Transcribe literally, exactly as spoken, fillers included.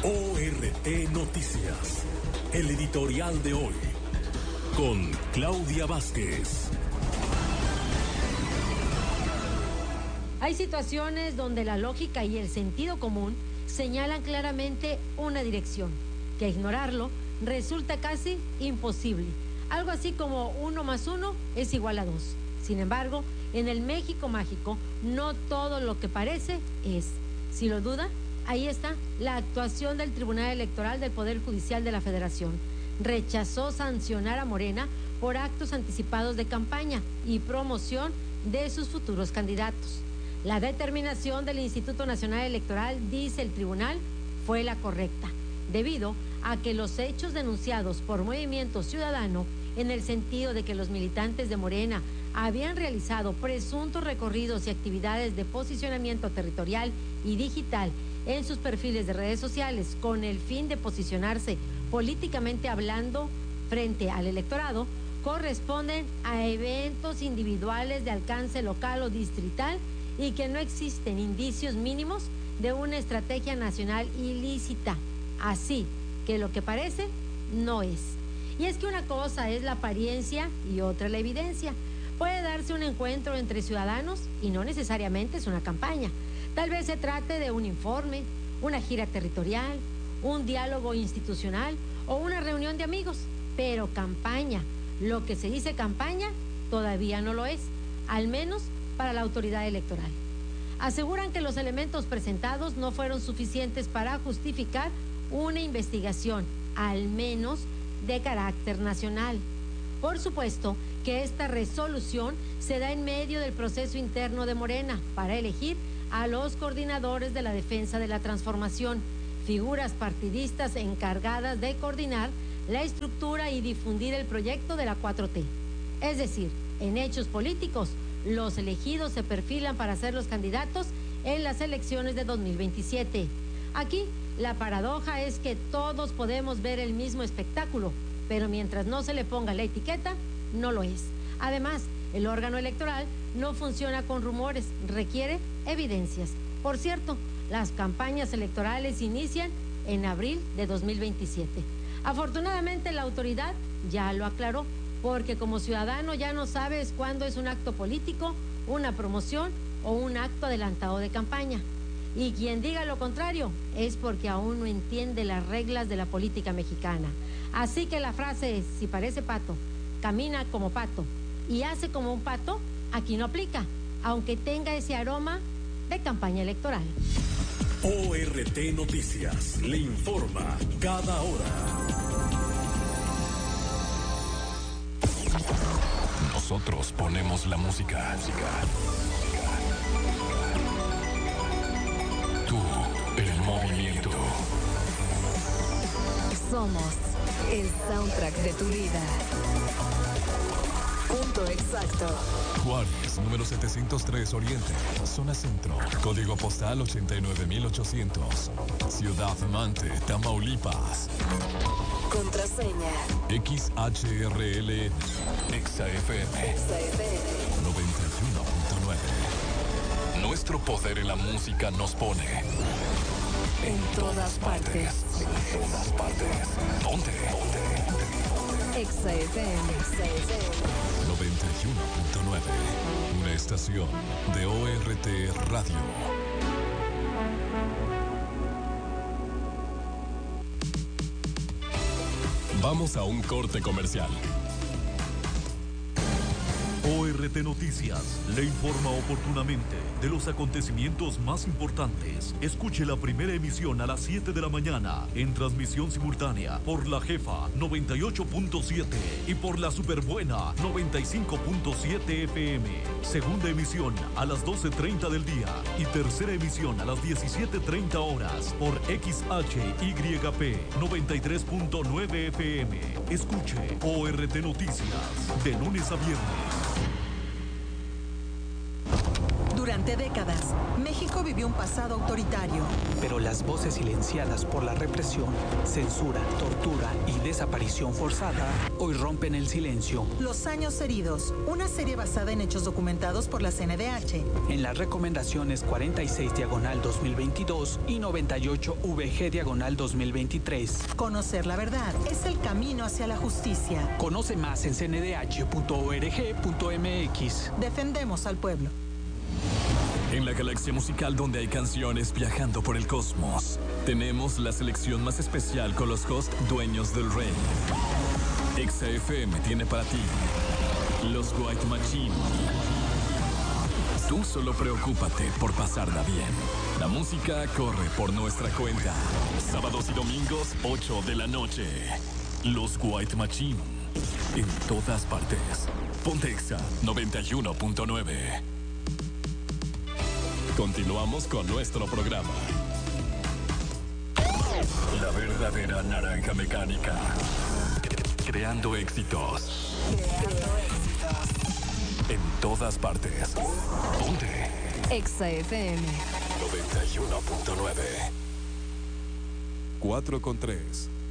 O R T Noticias, el editorial de hoy, con Claudia Vázquez. Hay situaciones donde la lógica y el sentido común señalan claramente una dirección, que ignorarlo resulta casi imposible. Algo así como uno más uno es igual a dos. Sin embargo, en el México mágico, no todo lo que parece es. Si lo duda, ahí está la actuación del Tribunal Electoral del Poder Judicial de la Federación. Rechazó sancionar a Morena por actos anticipados de campaña y promoción de sus futuros candidatos. La determinación del Instituto Nacional Electoral, dice el tribunal, fue la correcta, debido a que los hechos denunciados por Movimiento Ciudadano, en el sentido de que los militantes de Morena habían realizado presuntos recorridos y actividades de posicionamiento territorial y digital en sus perfiles de redes sociales con el fin de posicionarse políticamente hablando frente al electorado, corresponden a eventos individuales de alcance local o distrital y que no existen indicios mínimos de una estrategia nacional ilícita. Así que lo que parece no es. Y es que una cosa es la apariencia y otra la evidencia. Puede darse un encuentro entre ciudadanos y no necesariamente es una campaña. Tal vez se trate de un informe, una gira territorial, un diálogo institucional o una reunión de amigos. Pero campaña, lo que se dice campaña, todavía no lo es, al menos para la autoridad electoral. Aseguran que los elementos presentados no fueron suficientes para justificar una investigación, al menos de carácter nacional. Por supuesto que esta resolución se da en medio del proceso interno de Morena para elegir a los coordinadores de la defensa de la transformación, figuras partidistas encargadas de coordinar la estructura y difundir el proyecto de la cuatro T. Es decir, en hechos políticos, los elegidos se perfilan para ser los candidatos en las elecciones de dos mil veintisiete. Aquí, la paradoja es que todos podemos ver el mismo espectáculo, pero mientras no se le ponga la etiqueta, no lo es. Además, el órgano electoral no funciona con rumores, requiere evidencias. Por cierto, las campañas electorales inician en abril de dos mil veintisiete. Afortunadamente, la autoridad ya lo aclaró, porque como ciudadano ya no sabes cuándo es un acto político, una promoción o un acto adelantado de campaña. Y quien diga lo contrario es porque aún no entiende las reglas de la política mexicana. Así que la frase es, si parece pato, camina como pato y hace como un pato, aquí no aplica, aunque tenga ese aroma de campaña electoral. O R T Noticias le informa cada hora. Nosotros ponemos la música. Tú, el movimiento. Somos el soundtrack de tu vida. Punto exacto. Juárez, número setecientos tres Oriente, zona centro, código postal ochenta y nueve mil ochocientos, Ciudad Mante, Tamaulipas. Contraseña X H R L Exa F M Exa F M noventa y uno punto nueve. Nuestro poder en la música nos pone en todas partes. En todas partes. ¿Dónde? ¿Dónde? Exa F M Exa F M noventa y uno punto nueve. Una estación de O R T Radio. Vamos a un corte comercial. O R T Noticias le informa oportunamente de los acontecimientos más importantes. Escuche la primera emisión a las siete de la mañana en transmisión simultánea por La Jefa noventa y ocho punto siete y por La Superbuena noventa y cinco punto siete F M. Segunda emisión a las doce treinta del día y tercera emisión a las diecisiete treinta horas por X H Y P noventa y tres punto nueve F M. Escuche O R T Noticias de lunes a viernes. Durante décadas, México vivió un pasado autoritario. Pero las voces silenciadas por la represión, censura, tortura y desaparición forzada hoy rompen el silencio. Los años heridos, una serie basada en hechos documentados por la C N D H. En las recomendaciones cuarenta y seis diagonal dos mil veintidós y noventa y ocho V G diagonal dos mil veintitrés. Conocer la verdad es el camino hacia la justicia. Conoce más en c n d h punto org punto m x. Defendemos al pueblo. En la galaxia musical donde hay canciones viajando por el cosmos, tenemos la selección más especial con los hosts dueños del rey. Exa F M tiene para ti los White Machine. Tú solo preocúpate por pasarla bien. La música corre por nuestra cuenta. Sábados y domingos, ocho de la noche. Los White Machine. En todas partes. Ponte Exa noventa y uno punto nueve. Continuamos con nuestro programa. La verdadera naranja mecánica. Creando éxitos. Creando éxitos. En todas partes. Ponte Exa F M noventa y uno punto nueve. cuatro con tres.